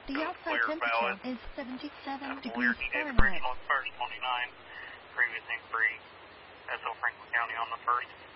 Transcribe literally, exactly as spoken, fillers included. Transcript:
The outside temperature is seventy-seven degrees Fahrenheit. First twenty-nine, previous inquiry, S O Franklin County on the first.